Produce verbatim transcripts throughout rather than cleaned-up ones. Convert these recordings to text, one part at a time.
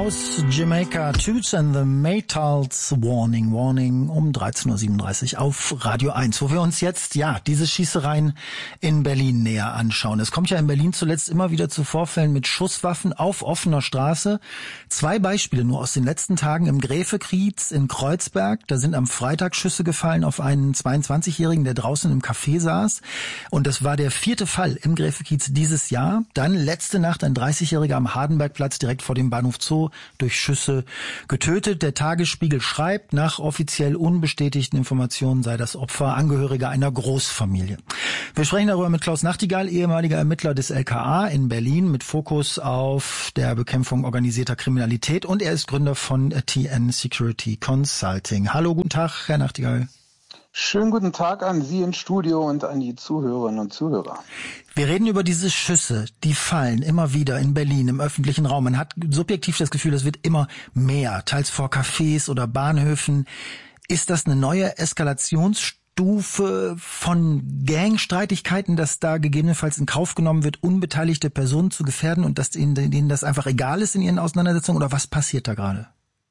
Aus Jamaica, Toots and the Maytals, Warning, Warning, um dreizehn Uhr siebenunddreißig auf Radio eins, wo wir uns jetzt, ja, diese Schießereien in Berlin näher anschauen. Es kommt ja in Berlin zuletzt immer wieder zu Vorfällen mit Schusswaffen auf offener Straße. Zwei Beispiele nur aus den letzten Tagen im Gräfekiez in Kreuzberg. Da sind am Freitag Schüsse gefallen auf einen zweiundzwanzigjährigen, der draußen im Café saß. Und das war der vierte Fall im Gräfekiez dieses Jahr. Dann letzte Nacht ein dreißigjähriger am Hardenbergplatz direkt vor dem Bahnhof Zoo durch Schüsse getötet. Der Tagesspiegel schreibt, nach offiziell unbestätigten Informationen sei das Opfer Angehöriger einer Großfamilie. Wir sprechen darüber mit Klaus Nachtigall, ehemaliger Ermittler des L K A in Berlin mit Fokus auf der Bekämpfung organisierter Kriminalität, und er ist Gründer von T N Security Consulting. Hallo, guten Tag, Herr Nachtigall. Schönen guten Tag an Sie ins Studio und an die Zuhörerinnen und Zuhörer. Wir reden über diese Schüsse, die fallen immer wieder in Berlin im öffentlichen Raum. Man hat subjektiv das Gefühl, es wird immer mehr, teils vor Cafés oder Bahnhöfen. Ist das eine neue Eskalationsstufe von Gangstreitigkeiten, dass da gegebenenfalls in Kauf genommen wird, unbeteiligte Personen zu gefährden und dass ihnen, denen das einfach egal ist in ihren Auseinandersetzungen? Oder was passiert da gerade?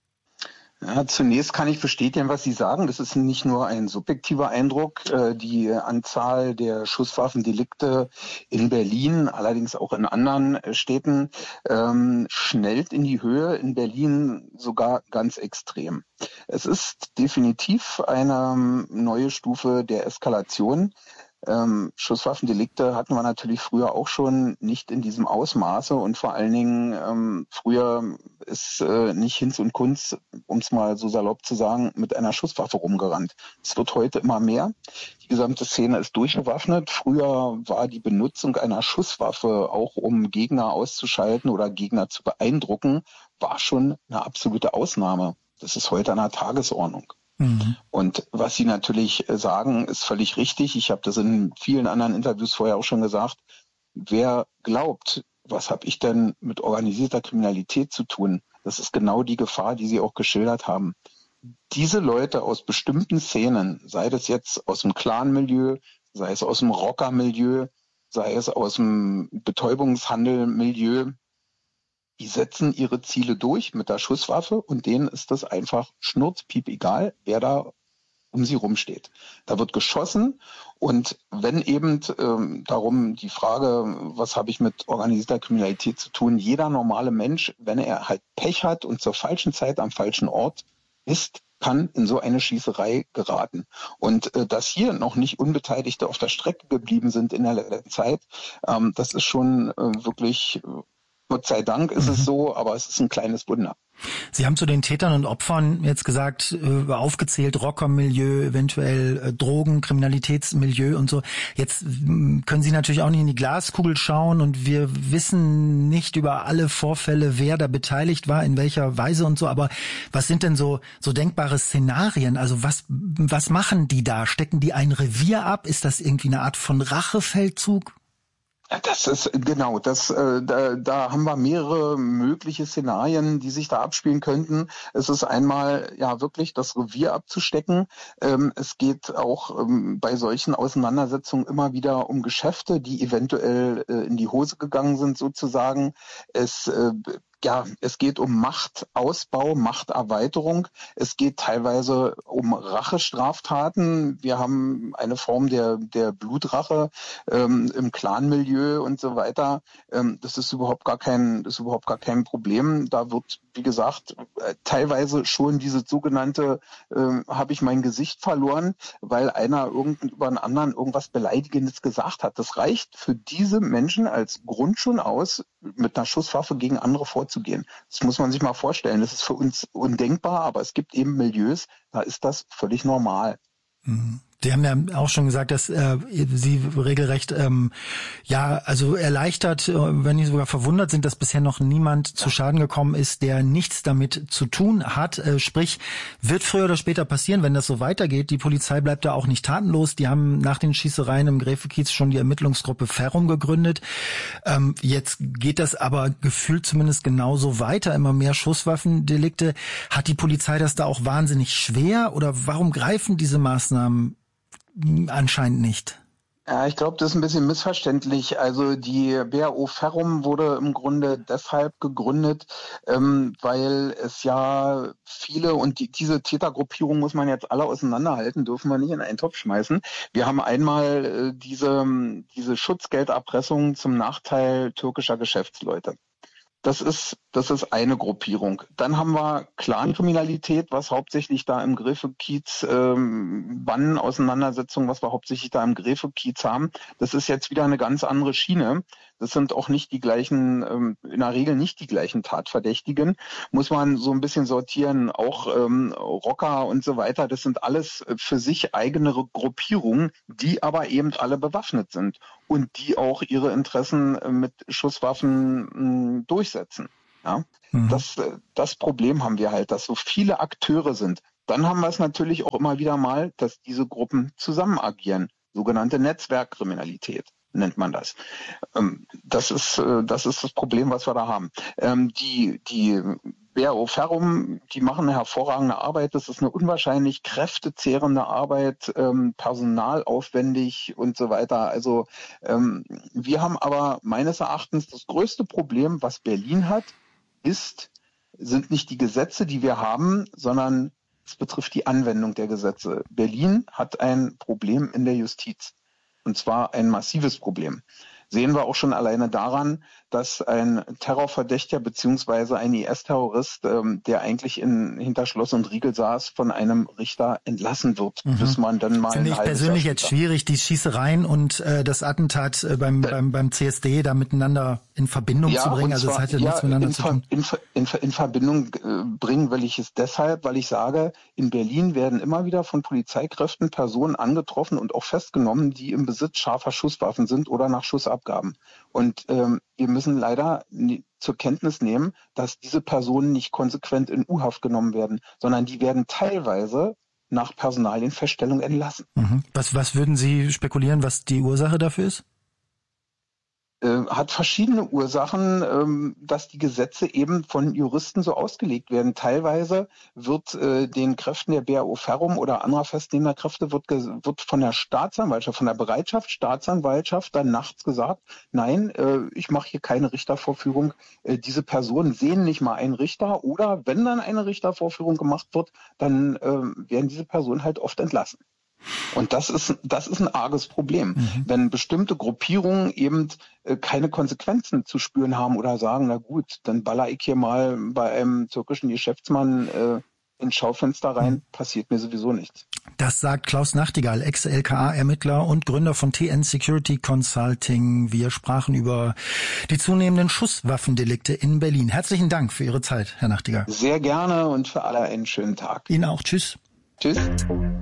Ja, zunächst kann ich bestätigen, was Sie sagen. Das ist nicht nur ein subjektiver Eindruck. Die Anzahl der Schusswaffendelikte in Berlin, allerdings auch in anderen Städten, ähm, schnellt in die Höhe. In Berlin sogar ganz extrem. Es ist definitiv eine neue Stufe der Eskalation. Ähm, Schusswaffendelikte hatten wir natürlich früher auch schon, nicht in diesem Ausmaße, und vor allen Dingen ähm, früher ist äh, nicht Hinz und Kunz, um es mal so salopp zu sagen, mit einer Schusswaffe rumgerannt. Es wird heute immer mehr. Die gesamte Szene ist durchgewaffnet. Früher war die Benutzung einer Schusswaffe, auch um Gegner auszuschalten oder Gegner zu beeindrucken, war schon eine absolute Ausnahme. Das ist heute an der Tagesordnung. Und was Sie natürlich sagen, ist völlig richtig. Ich habe das in vielen anderen Interviews vorher auch schon gesagt. Wer glaubt, was habe ich denn mit organisierter Kriminalität zu tun? Das ist genau die Gefahr, die Sie auch geschildert haben. Diese Leute aus bestimmten Szenen, sei das jetzt aus dem Clan-Milieu, sei es aus dem Rocker-Milieu, sei es aus dem Betäubungshandel-Milieu, die setzen ihre Ziele durch mit der Schusswaffe, und denen ist das einfach schnurzpiep egal, wer da um sie rumsteht. Da wird geschossen, und wenn eben ähm, darum die Frage, was habe ich mit organisierter Kriminalität zu tun, jeder normale Mensch, wenn er halt Pech hat und zur falschen Zeit am falschen Ort ist, kann in so eine Schießerei geraten. Und äh, dass hier noch nicht Unbeteiligte auf der Strecke geblieben sind in der letzten Zeit, ähm, das ist schon äh, wirklich... Gott sei Dank ist mhm. es so, aber es ist ein kleines Wunder. Sie haben zu den Tätern und Opfern jetzt gesagt, äh, aufgezählt, Rockermilieu, eventuell äh, Drogen, Kriminalitätsmilieu und so. Jetzt äh, können Sie natürlich auch nicht in die Glaskugel schauen, und wir wissen nicht über alle Vorfälle, wer da beteiligt war, in welcher Weise und so. Aber was sind denn so so denkbare Szenarien? Also was was machen die da? Stecken die ein Revier ab? Ist das irgendwie eine Art von Rachefeldzug? Das ist genau, das äh, da, da haben wir mehrere mögliche Szenarien, die sich da abspielen könnten. Es ist einmal ja wirklich das Revier abzustecken. Ähm, es geht auch ähm, bei solchen Auseinandersetzungen immer wieder um Geschäfte, die eventuell äh, in die Hose gegangen sind sozusagen. Es äh, Ja, es geht um Machtausbau, Machterweiterung. Es geht teilweise um Rachestraftaten. Wir haben eine Form der der Blutrache ähm, im Clanmilieu und so weiter. Ähm, das ist überhaupt gar kein, das ist überhaupt gar kein Problem. Da wird, wie gesagt, äh, teilweise schon diese sogenannte, äh, habe ich mein Gesicht verloren, weil einer irgend über einen anderen irgendwas Beleidigendes gesagt hat. Das reicht für diese Menschen als Grund schon aus, mit einer Schusswaffe gegen andere vorzugehen. Das muss man sich mal vorstellen. Das ist für uns undenkbar, aber es gibt eben Milieus, da ist das völlig normal. Mhm. Sie haben ja auch schon gesagt, dass äh, Sie regelrecht ähm, ja also erleichtert, äh, wenn nicht sogar verwundert sind, dass bisher noch niemand ja. zu Schaden gekommen ist, der nichts damit zu tun hat. Äh, sprich, wird früher oder später passieren, wenn das so weitergeht. Die Polizei bleibt da auch nicht tatenlos. Die haben nach den Schießereien im Gräfekiez schon die Ermittlungsgruppe Ferrum gegründet. Ähm, jetzt geht das aber gefühlt zumindest genauso weiter. Immer mehr Schusswaffendelikte. Hat die Polizei das da auch wahnsinnig schwer, oder warum greifen diese Maßnahmen anscheinend nicht? Ja, ich glaube, das ist ein bisschen missverständlich. Also die B A O Ferrum wurde im Grunde deshalb gegründet, ähm, weil es ja viele, und die, diese Tätergruppierung muss man jetzt alle auseinanderhalten, dürfen wir nicht in einen Topf schmeißen. Wir haben einmal äh, diese, diese Schutzgelderpressung zum Nachteil türkischer Geschäftsleute. Das ist, das ist eine Gruppierung. Dann haben wir Clankriminalität, was hauptsächlich da im Gräfekiez, ähm, Bandenauseinandersetzungen, was wir hauptsächlich da im Gräfekiez haben. Das ist jetzt wieder eine ganz andere Schiene. Das sind auch nicht die gleichen, ähm, in der Regel nicht die gleichen Tatverdächtigen. Muss man so ein bisschen sortieren. Auch ähm, Rocker und so weiter, das sind alles für sich eigene Gruppierungen, die aber eben alle bewaffnet sind und die auch ihre Interessen mit Schusswaffen mh, durchsetzen. Ja? Mhm. Das, das Problem haben wir halt, dass so viele Akteure sind. Dann haben wir es natürlich auch immer wieder mal, dass diese Gruppen zusammen agieren. Sogenannte Netzwerkkriminalität nennt man das. Das ist, das ist das Problem, was wir da haben. Die, die B A O Ferrum, die machen eine hervorragende Arbeit. Das ist eine unwahrscheinlich kräftezehrende Arbeit, personalaufwendig und so weiter. Also wir haben aber meines Erachtens das größte Problem, was Berlin hat, ist, sind nicht die Gesetze, die wir haben, sondern es betrifft die Anwendung der Gesetze. Berlin hat ein Problem in der Justiz. Und zwar ein massives Problem. Sehen wir auch schon alleine daran, dass ein Terrorverdächtiger beziehungsweise ein I S-Terrorist, ähm, der eigentlich in, hinter Schloss und Riegel saß, von einem Richter entlassen wird, mhm. bis man dann mal Finde ich persönlich jetzt schwierig, die Schießereien und äh, das Attentat äh, beim, äh, beim beim C S D da miteinander in Verbindung ja, zu bringen. Also zwar, das hat ja, ja nichts miteinander in, zu tun. In, in, in Verbindung äh, bringen will ich es deshalb, weil ich sage, in Berlin werden immer wieder von Polizeikräften Personen angetroffen und auch festgenommen, die im Besitz scharfer Schusswaffen sind oder nach Schussabgaben. Und ähm, wir müssen leider zur Kenntnis nehmen, dass diese Personen nicht konsequent in U-Haft genommen werden, sondern die werden teilweise nach Personalienfeststellung entlassen. Mhm. Was, was würden Sie spekulieren, was die Ursache dafür ist? Äh, hat verschiedene Ursachen, ähm, dass die Gesetze eben von Juristen so ausgelegt werden. Teilweise wird äh, den Kräften der B A O Ferrum oder anderer festnehmender Kräfte wird, wird von der Staatsanwaltschaft, von der Bereitschaft Staatsanwaltschaft dann nachts gesagt, nein, äh, ich mache hier keine Richtervorführung. Äh, diese Personen sehen nicht mal einen Richter, oder wenn dann eine Richtervorführung gemacht wird, dann äh, werden diese Personen halt oft entlassen. Und das ist, das ist ein arges Problem. Mhm. Wenn bestimmte Gruppierungen eben äh, keine Konsequenzen zu spüren haben oder sagen, na gut, dann baller ich hier mal bei einem türkischen Geschäftsmann äh, ins Schaufenster rein, mhm. passiert mir sowieso nichts. Das sagt Klaus Nachtigall, Ex-L K A-Ermittler und Gründer von T N Security Consulting. Wir sprachen über die zunehmenden Schusswaffendelikte in Berlin. Herzlichen Dank für Ihre Zeit, Herr Nachtigall. Sehr gerne und für alle einen schönen Tag. Ihnen auch. Tschüss. Tschüss.